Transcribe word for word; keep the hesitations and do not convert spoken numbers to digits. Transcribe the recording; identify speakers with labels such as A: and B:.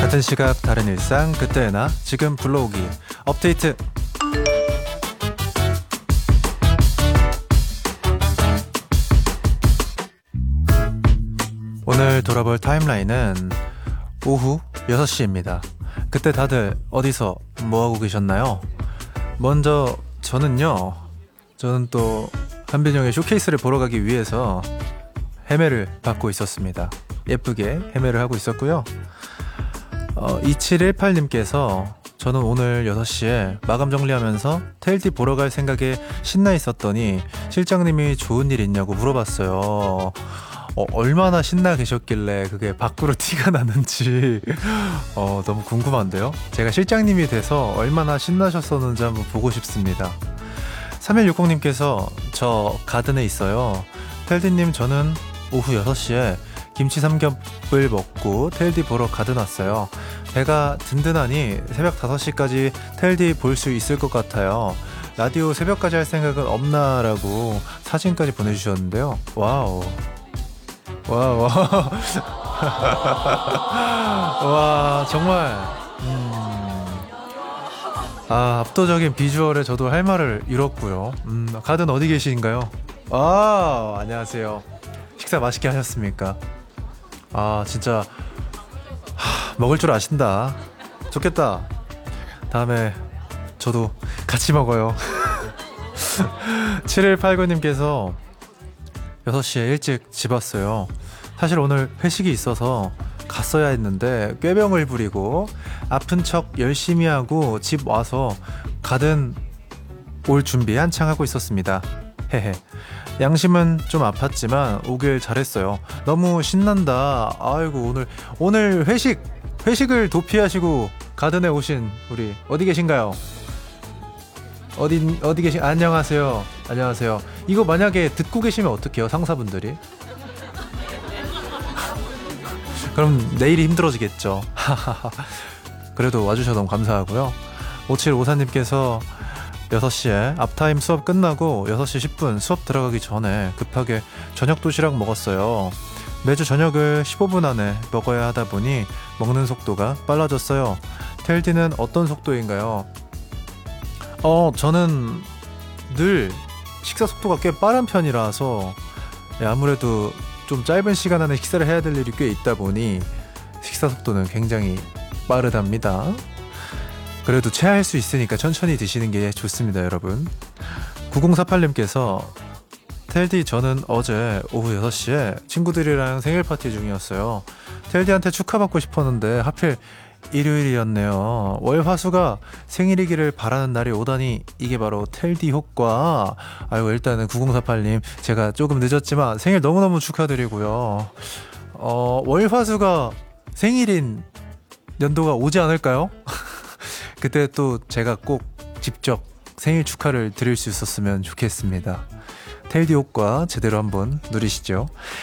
A: 같은 시각 다른 일상 그때의 나 지금 불러오기 업데이트. 오늘 돌아볼 타임라인은 오후 여섯 시입니다. 그때 다들 어디서 뭐하고 계셨나요? 먼저 저는요 저는 또 한빈형의 쇼케이스를 보러 가기 위해서 헤매를 받고 있었습니다. 예쁘게 헤매를 하고 있었고요. 어, 이칠일팔님께서 저는 오늘 여섯 시에 마감 정리하면서 테일티 보러 갈 생각에 신나 있었더니 실장님이 좋은 일 있냐고 물어봤어요. 어, 얼마나 신나 계셨길래 그게 밖으로 티가 나는지 어, 너무 궁금한데요. 제가 실장님이 돼서 얼마나 신나셨었는지 한번 보고 싶습니다. 삼일육공님께서 저 가든에 있어요. 텔디님, 저는 오후 여섯 시에 김치 삼겹을 먹고 텔디 보러 가든 왔어요. 배가 든든하니 새벽 다섯 시까지 텔디 볼 수 있을 것 같아요. 라디오 새벽까지 할 생각은 없나 라고 사진까지 보내주셨는데요. 와우 와우 와 정말 음... 아, 압도적인 비주얼에 저도 할 말을 잃었고요. 음, 가든 어디 계신가요? 아, 안녕하세요. 식사 맛있게 하셨습니까? 아, 진짜 하, 먹을 줄 아신다. 좋겠다. 다음에 저도 같이 먹어요. 칠일팔구님께서 여섯 시에 일찍 집 왔어요. 사실 오늘 회식이 있어서 갔어야 했는데 꾀병을 부리고 아픈 척 열심히 하고 집 와서 가든 올 준비 한창 하고 있었습니다. 헤헤. 양심은 좀 아팠지만 오길 잘했어요. 너무 신난다. 아이고, 오늘 오늘 회식 회식을 도피하시고 가든에 오신 우리 어디 계신가요? 어디 어디 계신? 안녕하세요. 안녕하세요. 이거 만약에 듣고 계시면 어떡해요, 상사분들이? 그럼 내일이 힘들어지겠죠. 그래도 와주셔서 너무 감사하고요. 오칠오사님께서 여섯 시에 앞타임 수업 끝나고 여섯 시 십 분 수업 들어가기 전에 급하게 저녁 도시락 먹었어요. 매주 저녁을 십오 분 안에 먹어야 하다 보니 먹는 속도가 빨라졌어요. 텔디는 어떤 속도인가요? 어, 저는 늘 식사 속도가 꽤 빠른 편이라서 아무래도 좀 짧은 시간 안에 식사를 해야 될 일이 꽤 있다 보니 식사 속도는 굉장히 빠르답니다. 그래도 체할 수 있으니까 천천히 드시는 게 좋습니다, 여러분. 구공사팔님께서 텔디, 저는 어제 오후 여섯 시에 친구들이랑 생일 파티 중이었어요. 텔디한테 축하받고 싶었는데 하필 일요일이었네요. 월화수가 생일이기를 바라는 날이 오다니 이게 바로 텔디 효과. 아이고, 일단은 구공사팔님 제가 조금 늦었지만 생일 너무너무 축하드리고요. 어, 월화수가 생일인 연도가 오지 않을까요? 그때 또 제가 꼭 직접 생일 축하를 드릴 수 있었으면 좋겠습니다. 텔디 효과 제대로 한번 누리시죠.